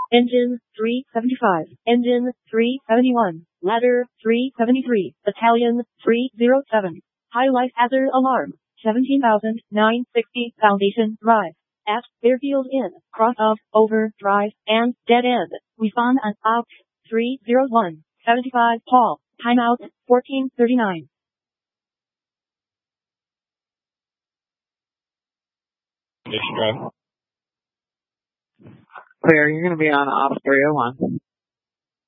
Engine 375, Engine 371, Ladder 373, Battalion 307. High life hazard alarm, 17,960 Foundation Drive. At Fairfield Inn, cross of Overdrive and Dead End. We found an out 301, 75 Paul. Timeout 1439. Foundation Drive. Clear, you're going to be on off 301.